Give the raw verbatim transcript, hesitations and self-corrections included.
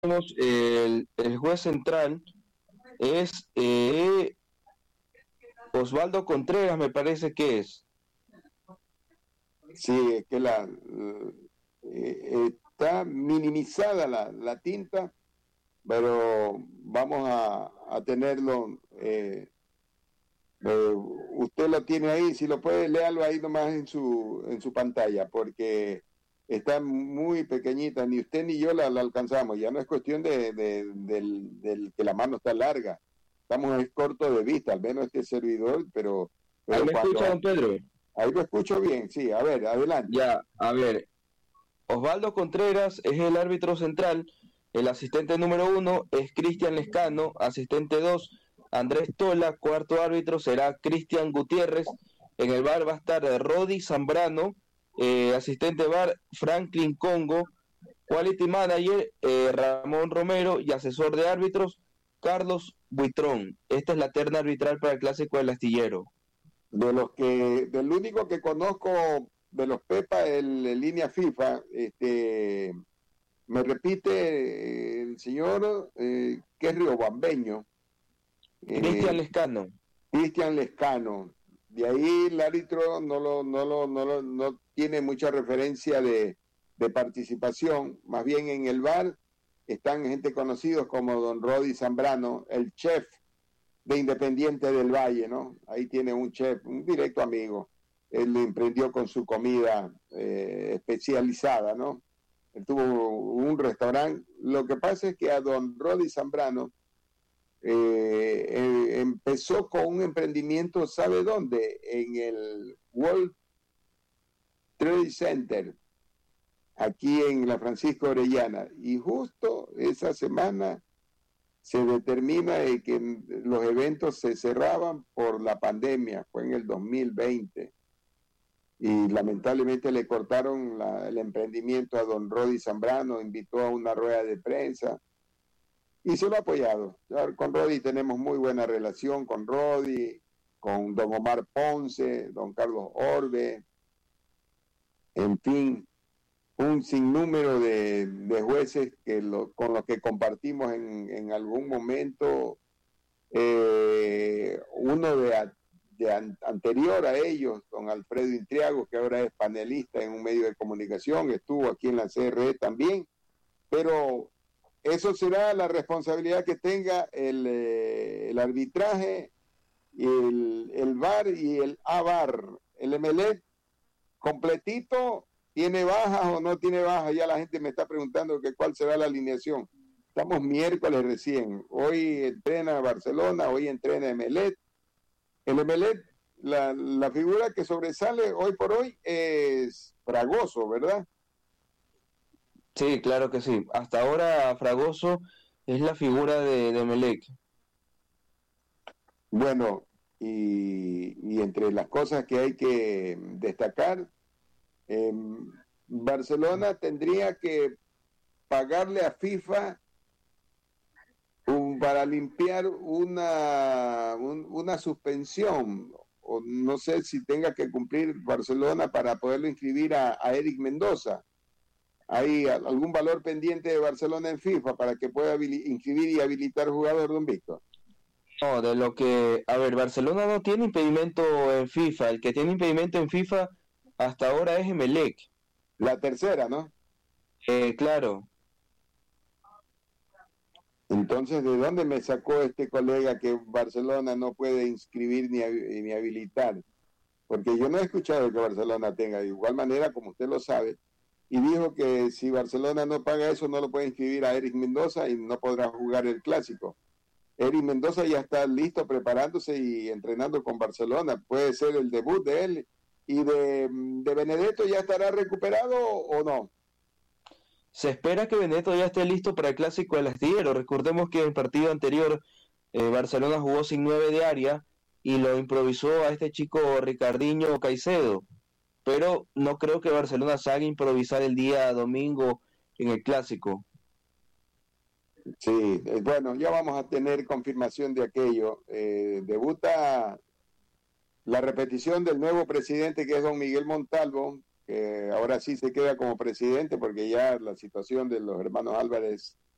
tenemos el, el juez central es eh, Osvaldo Contreras, me parece que es. Sí, es que la, eh, está minimizada la, la tinta, pero vamos a, a tenerlo. Eh, eh, usted lo tiene ahí, si lo puede, léalo ahí nomás en su, en su pantalla, porque está muy pequeñita, ni usted ni yo la, la alcanzamos. Ya no es cuestión de, de del, del, que la mano está larga, estamos cortos de vista, al menos este servidor, pero, Ahí pero me escucha, cuando don Pedro. ahí lo escucho bien, sí, a ver, adelante. Ya, a ver, Osvaldo Contreras es el árbitro central, el asistente número uno es Cristian Lescano, asistente dos, Andrés Tola, cuarto árbitro será Cristian Gutiérrez, en el bar va a estar Rodi Zambrano, eh, asistente bar Franklin Congo, quality manager eh, Ramón Romero y asesor de árbitros Carlos Buitrón. Esta es la terna arbitral para el clásico del astillero. De los que, del único que conozco de los Pepa, el, el línea FIFA, este, me repite el señor eh, que es riobambeño, Cristian eh, Lescano. Cristian Lescano. De ahí el árbitro no lo, no lo, no lo, no tiene mucha referencia de, de participación, más bien en el bar están gente conocidos como don Rodi Zambrano, el chef de Independiente del Valle, ¿no? Ahí tiene un chef, un directo amigo. Él lo emprendió con su comida eh, especializada, ¿no? Él tuvo un restaurante. Lo que pasa es que a don Rodi Zambrano eh, eh, empezó con un emprendimiento, ¿sabe dónde? En el World Trade Center, aquí en la Francisco Orellana. Y justo esa semana se determina de que los eventos se cerraban por la pandemia, fue en el dos mil veinte, y lamentablemente le cortaron la, el emprendimiento a don Rodi Zambrano, invitó a una rueda de prensa y se lo ha apoyado. Con Rodi tenemos muy buena relación, con Rodi, con don Omar Ponce, don Carlos Orbe, en fin, un sinnúmero de, de jueces que lo, con los que compartimos en, en algún momento. Eh, uno de, de an, anterior a ellos, don Alfredo Intriago, que ahora es panelista en un medio de comunicación, estuvo aquí en la C R E también, pero eso será la responsabilidad que tenga el, eh, el arbitraje, el, el V A R y el A V A R. El M L E completito, ¿tiene bajas o no tiene bajas? Ya la gente me está preguntando que cuál será la alineación. Estamos miércoles recién. Hoy entrena Barcelona, hoy entrena Emelec. El Emelec, la, la figura que sobresale hoy por hoy es Fragoso, ¿verdad? Sí, claro que sí. Hasta ahora Fragoso es la figura de, de Melec. Bueno, y, y entre las cosas que hay que destacar, eh, Barcelona tendría que pagarle a FIFA un, para limpiar una, un, una suspensión, o no sé si tenga que cumplir Barcelona para poderlo inscribir a, a Eric Mendoza. ¿Hay algún valor pendiente de Barcelona en FIFA para que pueda inscribir y habilitar jugador, don Víctor? No, de lo que, a ver, Barcelona no tiene impedimento en FIFA, el que tiene impedimento en FIFA hasta ahora es Emelec. La tercera, ¿no? Eh, claro. Entonces, ¿de dónde me sacó este colega que Barcelona no puede inscribir ni, ni habilitar? Porque yo no he escuchado que Barcelona tenga, de igual manera, como usted lo sabe, y dijo que si Barcelona no paga eso, no lo puede inscribir a Eric Mendoza y no podrá jugar el clásico. Eric Mendoza ya está listo, preparándose y entrenando con Barcelona. Puede ser el debut de él. ¿Y de, de Benedetto ya estará recuperado o no? Se espera que Benedetto ya esté listo para el clásico del astillero. Recordemos que en el partido anterior eh, Barcelona jugó sin nueve de área y lo improvisó a este chico Ricardinho Caicedo. Pero no creo que Barcelona salga a improvisar el día domingo en el clásico. Sí, eh, bueno, ya vamos a tener confirmación de aquello. Eh, debuta la repetición del nuevo presidente, que es don Miguel Montalvo, que ahora sí se queda como presidente porque ya la situación de los hermanos Álvarez